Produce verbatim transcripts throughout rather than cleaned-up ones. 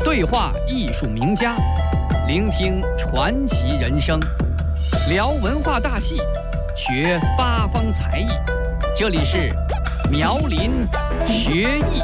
对话艺术名家，聆听传奇人生，聊文化大戏，学八方才艺。这里是苗林学艺。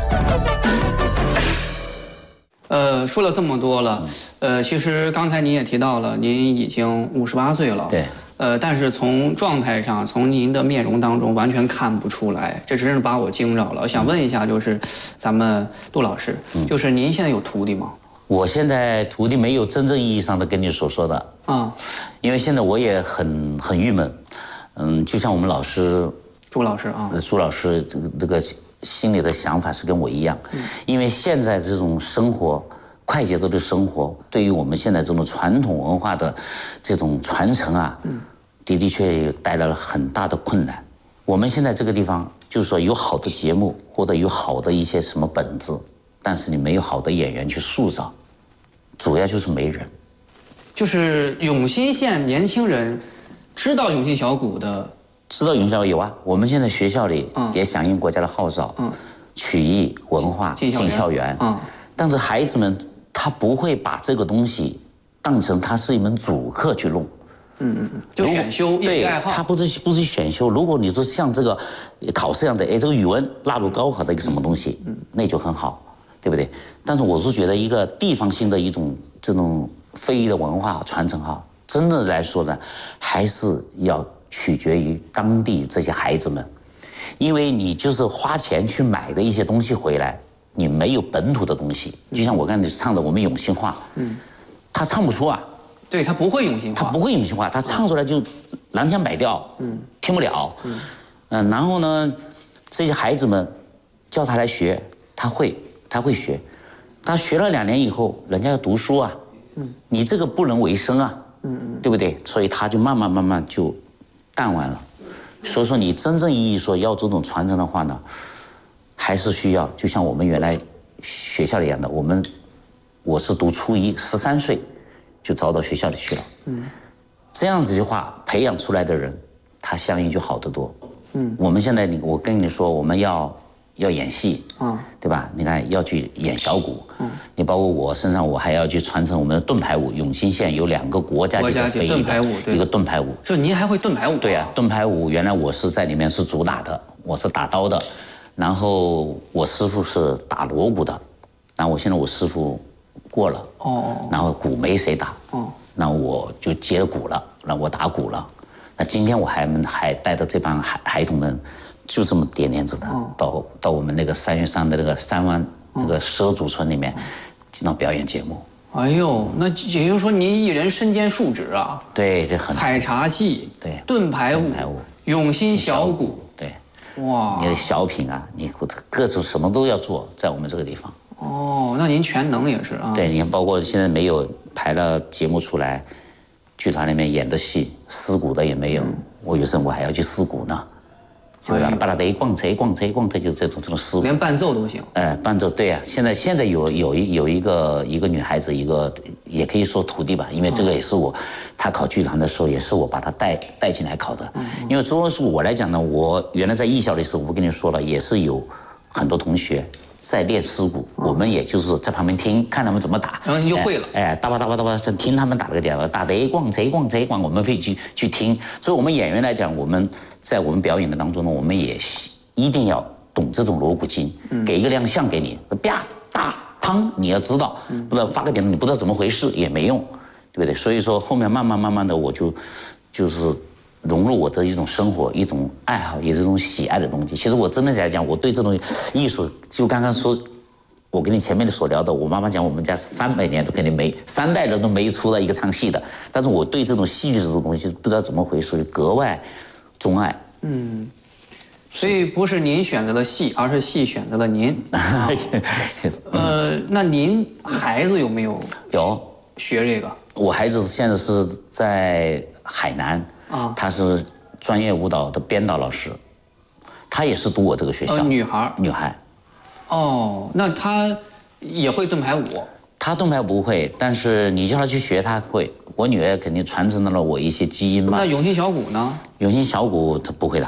呃，说了这么多了，呃，其实刚才您也提到了，您已经五十八岁了。 对。 呃，但是从状态上，从您的面容当中完全看不出来，这真是把我惊着了。我想问一下，就是咱们杜老师，嗯、就是您现在有徒弟吗？ 我现在徒弟没有真正意义上的跟你所说的啊，因为现在我也很很郁闷，嗯，就像我们老师朱老师啊， 朱老师这个这个心里的想法是跟我一样，嗯、因为现在这种生活。快节奏的生活对于我们现在这种传统文化的这种传承啊，的的确确带来了很大的困难。我们现在这个地方就是说有好的节目或者有好的一些什么本子，但是你没有好的演员去塑造，主要就是没人。 就是永新县年轻人知道永信小鼓的， 知道永信小鼓有啊，我们现在学校里也响应国家的号召，嗯、曲艺文化进校园，嗯、但是孩子们。他不会把这个东西当成他是一门主课去弄， 嗯嗯嗯，就选修业余爱好。 对，他不是不是选修。如果你说像这个考试一样的，哎，这个语文纳入高考的一个什么东西，嗯，那就很好，对不对？但是我是觉得一个地方性的一种这种非遗的文化传承哈，真的来说呢，还是要取决于当地这些孩子们，因为你就是花钱去买的一些东西回来。你没有本土的东西，就像我刚才唱的我们永兴话，嗯，他唱不出啊， 对他不会永兴话， 他不会永兴话，他唱出来就南腔北调，嗯，听不了，嗯，嗯，然后呢，这些孩子们叫他来学，他会，他会学，他学了两年以后，人家要读书啊，嗯，你这个不能为生啊，嗯嗯，对不对？所以他就慢慢慢慢就淡忘了，所以说你真正意义说要这种传承的话呢。还是需要，就像我们原来学校里一样的，我们我是读初一，十三岁就招到学校里去了。嗯，这样子的话，培养出来的人，他相应就好得多。嗯，我们现在你我跟你说，我们要要演戏，啊，对吧？你看要去演小鼓，嗯，你包括我身上，我还要去传承我们的盾牌舞。永兴县有两个国家级的非遗的，一个盾牌舞。 就您还会盾牌舞？ 对啊，盾牌舞原来我是在里面是主打的，我是打刀的。然后我师傅是打锣鼓的，然后我现在我师傅过了，哦，然后鼓没谁打，哦，那我就接了鼓了，那我打鼓了。那今天我还还带着这帮孩孩童们，就这么点点子的，哦、到到我们那个三月山的那个三湾那个畲族村里面，经常表演节目。 哎呦，那也就是说您一人身兼数职啊？ 对，这很采茶戏， 对， 盾牌舞，永新小鼓。哇， 你的小品啊，你各种什么都要做，在我们这个地方。 哦，那您全能也是啊。 对，你看，包括现在没有排了节目出来，剧团里面演的戏，撕鼓的也没有。嗯、我有时候我还要去撕鼓呢，就让巴拉得逛车逛车逛车，就这种这种撕鼓。 连伴奏都行。 哎，伴奏对啊，现在现在有有一有一个一个女孩子，一个也可以说徒弟吧，因为这个也是我。哦他考剧团的时候，也是我把他带带进来考的。嗯、因为主要是我来讲呢，我原来在艺校的时候，我跟你说了，也是有很多同学在练丝鼓，嗯、我们也就是在旁边听，看他们怎么打， 然后你就会了。 哎，哎哒吧哒吧哒吧，听他们打了个点，打得咣贼咣贼咣，我们会去去听。所以，我们演员来讲，我们在我们表演的当中呢，我们也一定要懂这种锣鼓经，嗯、给一个亮相给你，啪哒砰，你要知道，不知道发个点，你不知道怎么回事也没用。对不对？所以说后面慢慢慢慢的，我就就是融入我的一种生活、一种爱好，也是一种喜爱的东西。其实我真的来讲，我对这种艺术，就刚刚说，我跟你前面的所聊的，我妈妈讲我们家三百年都肯定没三代人都没出来一个唱戏的，但是我对这种戏剧这种东西不知道怎么回事，就格外钟爱。 嗯。所以不是您选择了戏，而是戏选择了您。啊、呃，那您孩子有没有？ 有学这个。 我孩子现在是在海南啊，他是专业舞蹈的编导老师，他也是读我这个学校。 呃、女孩， 女孩。 哦，那他也会盾牌舞？ 他盾牌不会，但是你叫他去学，他会。我女儿肯定传承了我一些基因嘛。 那永兴小鼓呢？ 永兴小鼓他不会打。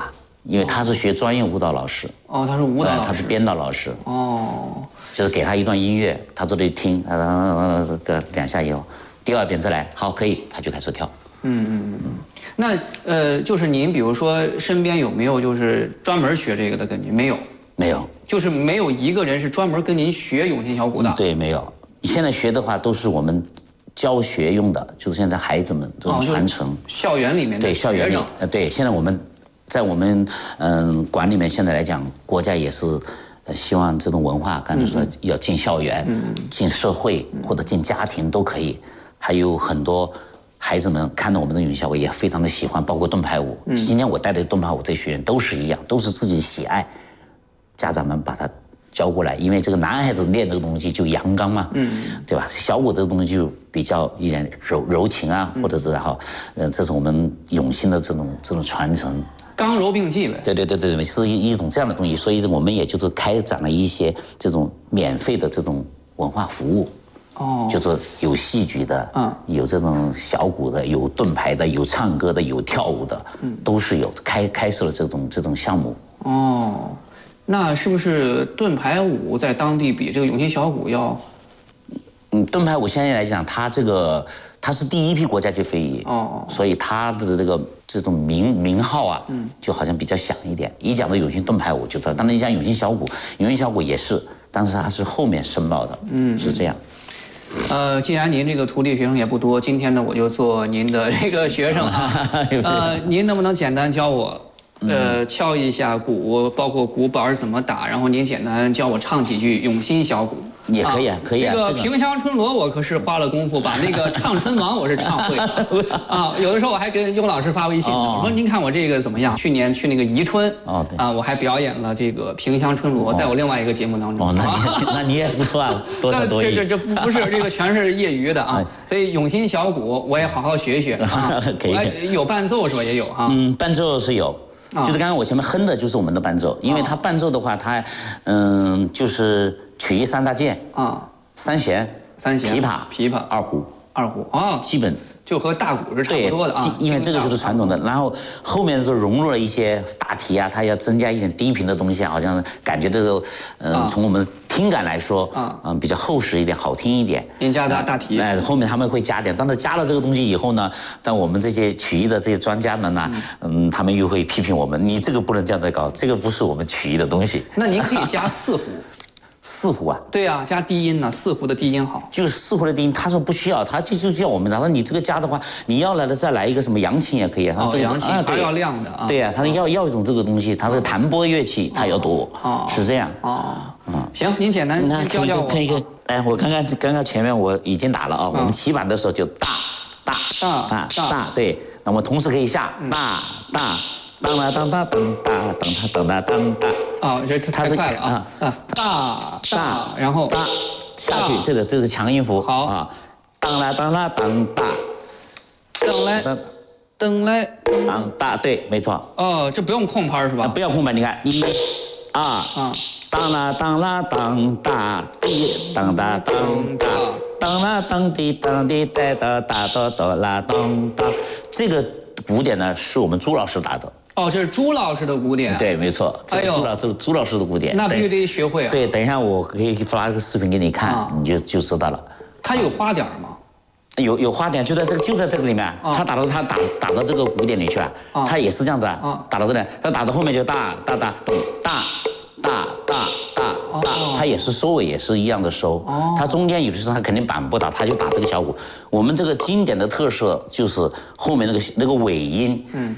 因为他是学专业舞蹈老师。 哦，他是舞蹈老师， 他是编导老师。 哦， 就是给他一段音乐，他坐这里听，呃，这两下以后，第二遍再来，好，可以，他就开始跳。 嗯嗯嗯。那呃，就是您比如说身边有没有就是专门学这个的跟您？没有。 没有。 就是没有一个人是专门跟您学永兴小鼓的。 对，没有。现在学的话都是我们教学用的，就是现在孩子们这种传承。 哦、校园里面的对校园里，呃，对，现在我们在我们嗯、呃、馆里面，现在来讲，国家也是。希望这种文化，刚才说要进校园、嗯、进社会或者进家庭都可以。还有很多孩子们看到我们的永兴小鼓也非常的喜欢，包括盾牌舞。嗯、今天我带的盾牌舞这学员都是一样，都是自己喜爱，家长们把他教过来。因为这个男孩子练这个东西就阳刚嘛，嗯、对吧？小鼓这个东西就比较一点柔柔情啊，或者是然后，呃，这是我们永兴的这种这种传承。 刚柔并济呗。 对对对对对，是一一种这样的东西，所以我们也就是开展了一些这种免费的这种文化服务。哦。就是有戏剧的，嗯，有这种小鼓的，有盾牌的，有唱歌的，有跳舞的，嗯，都是有开开设了这种这种项目。 哦，那是不是盾牌舞在当地比这个永兴小鼓要？ 嗯，盾牌舞现在来讲，它这个它是第一批国家级非遗，哦，所以它的这个这种名名号啊，嗯，就好像比较响一点。一讲到永兴盾牌舞就知道，当然一讲永兴小鼓，永兴小鼓也是，但是它是后面申报的，嗯，是这样。 呃，既然您这个徒弟学生也不多，今天呢我就做您的这个学生啊，呃，您能不能简单教我？呃，敲一下鼓，包括鼓板怎么打，然后您简单教我唱几句永兴小鼓。 也可以啊，可以啊。 这个萍乡春罗我可是花了功夫，把那个唱春王我是唱会啊。有的时候我还给雍老师发微信，我说您看我这个怎么样？去年去那个宜春啊，我还表演了这个萍乡春罗，在我另外一个节目当中。 哦，那你那你也不错啊，多才多艺。 这这这不不是这个全是业余的啊，所以永兴小鼓我也好好学一学啊。 可以。 有伴奏是吧？也有哈。 嗯，伴奏是有。就是刚刚我前面哼的就是我们的伴奏，因为它伴奏的话，它嗯就是曲艺三大件啊，三弦、 三弦、 琵琶、 琵琶、 二胡、 二胡啊， 基本就和大鼓是差不多的啊。 因为这个就是传统的，然后后面就融入了一些大提啊，它要增加一点低频的东西，好像感觉这个嗯从我们听感来说啊嗯比较厚实一点，好听一点。 您加大大提， 哎，后面他们会加点，但是加了这个东西以后呢，但我们这些曲艺的这些专家们呢，嗯，他们又会批评我们，你这个不能这样子搞，这个不是我们曲艺的东西。 那您可以加四胡。 四胡啊？ 对啊，加低音呢，四胡的低音好。 就是四胡的低音，他说不需要，他就就叫我们，他说你这个加的话，你要来了再来一个什么扬琴也可以啊。 哦，扬琴还要亮的啊。 对呀，他要要一种这个东西，他的弹拨乐器他要多，是这样。哦， 嗯，行，您简单教教我。 看一个，哎，我看看刚刚前面我已经打了啊，我们起板的时候就大大大大大，对，那么同时可以下大大。当啦当当当当当当当当当啊，这太快了啊！啊，大大，然后大下去，这个这个强音符。 好啊，当啦当啦当大， 当来当来当大，对，没错。 哦，这不用空拍是吧？ 不要空拍，你看一、二啊，当啦当啦当大，滴当哒当大，当啦当滴当滴哒哒哒哒哒啦当当，这个鼓点呢是我们朱老师打的。 哦，这是朱老师的鼓点。 对，没错，这是朱老这个朱老师的鼓点。 那必须得学会啊。 对，等一下我可以发个视频给你看，你就就知道了。 它有花点吗？ 有有花点，就在这个就在这个里面。他打到他打打到这个鼓点里去了，他也是这样子啊，打到这里，他打到后面就大大大大大大大大，他也是收尾也是一样的收。他中间有的时候他肯定板不打，他就打这个小鼓。我们这个经典的特色就是后面那个那个尾音，嗯。